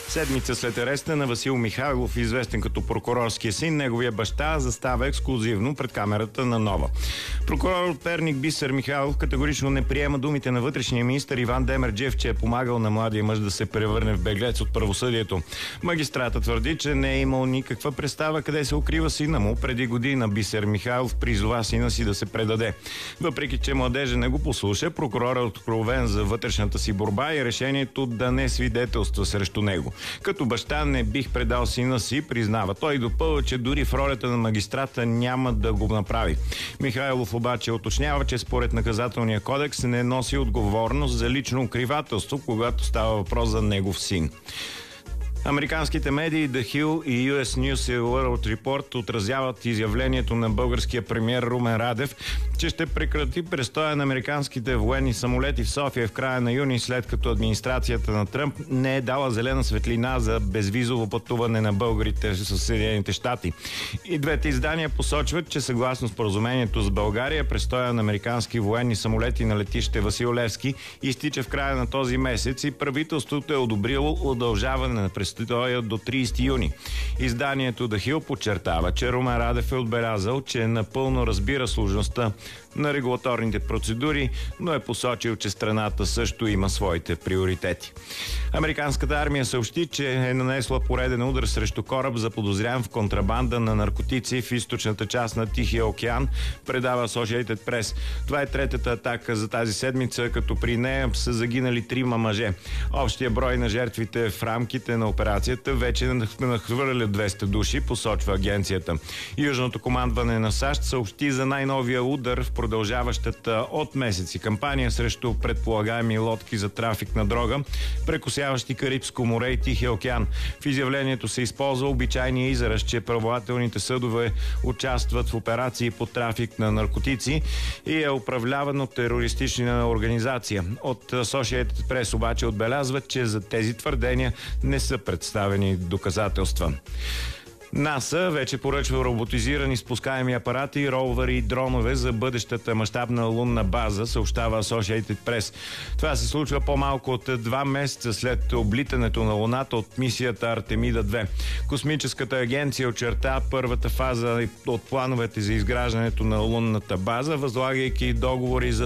Седмица след ареста на Васил Михайлов, известен като прокурорския син, неговия баща застава ексклузивно пред камерата на Нова. Прокурор от Перник Бисер Михайлов категорично не приема думите на вътрешния министър Иван Демерджиев, че е помагал на младия мъж да се превърне в беглец от правосъдието. Магистратът твърди, че не е имал никаква представа къде се укрива сина му. Преди година Бисер Михайлов призова сина си да се предаде. Въпреки че младежа не го послуша, прокурор е откровен за вътрешната си борба и решението да не свидетелства срещу него. Като баща не бих предал сина си, признава. Той допълва, че дори в ролята на магистрата няма да го направи. Михайлов обаче уточнява, че според наказателния кодекс не носи отговорност за лично укривателство, когато става въпрос за негов син. Американските медии The Hill и US News and World Report отразяват изявлението на българския премиер Румен Радев, че ще прекрати престоя на американските военни самолети в София в края на юни, след като администрацията на Тръмп не е дала зелена светлина за безвизово пътуване на българите с Съединените щати. И двете издания посочват, че съгласно споразумението с България, престоя на американски военни самолети на летище Васил Левски изтича в края на този месец и правителството е одобрило удължаване на престоя до 30 юни. Изданието The Hill подчертава, че Румен Радев е отбелязал, че напълно разбира сложността на регулаторните процедури, но е посочил, че страната също има своите приоритети. Американската армия съобщи, че е нанесла пореден удар срещу кораб, заподозрян в контрабанда на наркотици в източната част на Тихия океан, предава Associated Press. Това е третата атака за тази седмица, като при нея са загинали 3 мъже. Общия брой на жертвите в рамките на операцията вече нахвърля 200 души, посочва агенцията. Южното командване на САЩ съобщи за най-новия удар в продължаващата от месеци кампания срещу предполагаеми лодки за трафик на дрога, прекосяващи Карибско море и Тихия океан. В изявлението се използва обичайния израз, че правоохранителните съдове участват в операции по трафик на наркотици и е управляван от терористична организация. От Associated Press обаче отбелязват, че за тези твърдения не са представени доказателства. НАСА вече поръчва роботизирани спускаеми апарати, ровъри и дронове за бъдещата мащабна лунна база, съобщава Associated Press. Това се случва по-малко от 2 месеца след облитането на Луната от мисията Артемида 2. Космическата агенция очерта първата фаза от плановете за изграждането на лунната база, възлагайки договори за